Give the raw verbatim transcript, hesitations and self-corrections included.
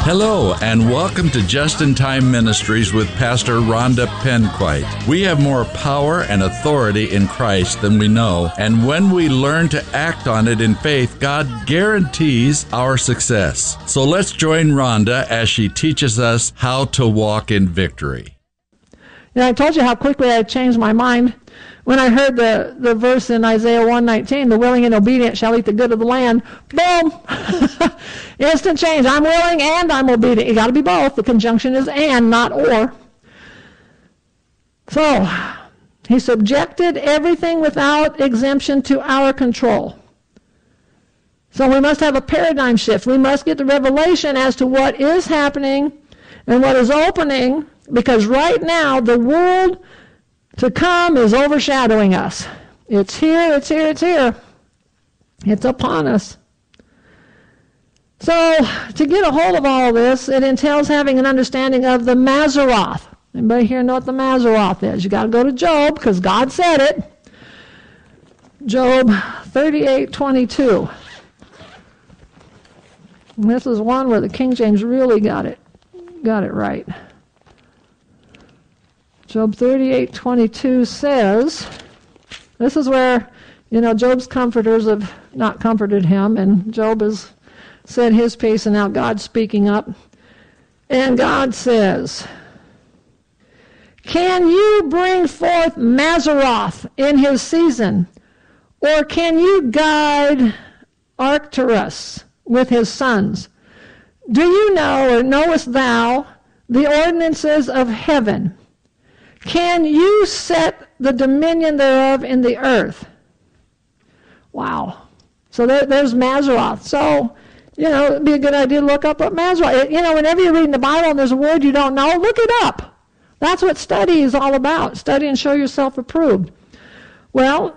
Hello, and welcome to Just in Time Ministries with Pastor Rhonda Penquite. We have more power and authority in Christ than we know, and when we learn to act on it in faith, God guarantees our success. So let's join Rhonda as she teaches us how to walk in victory. Yeah, I told you how quickly I changed my mind when I heard the, the verse in Isaiah one nineteen, the willing and obedient shall eat the good of the land. Boom! Instant change. I'm willing and I'm obedient. You got to be both. The conjunction is and, not or. So, he subjected everything without exemption to our control. So we must have a paradigm shift. We must get the revelation as to what is happening and what is opening, because right now the world to come is overshadowing us. It's here, it's here, it's here. It's upon us. So, to get a hold of all of this, it entails having an understanding of the Maseroth. Anybody here know what the Maseroth is? You got to go to Job, because God said it. Job thirty-eight twenty-two. And this is one where the King James really got it, got it right. Job thirty-eight twenty-two says, this is where, you know, Job's comforters have not comforted him, and Job has said his piece, and now God's speaking up. And God says, can you bring forth Maseroth in his season, or can you guide Arcturus with his sons? Do you know, or knowest thou, the ordinances of heaven? Can you set the dominion thereof in the earth? Wow. So there, there's Maseroth. So, you know, it'd be a good idea to look up what Maseroth is. You know, whenever you're reading the Bible and there's a word you don't know, look it up. That's what study is all about. Study and show yourself approved. Well,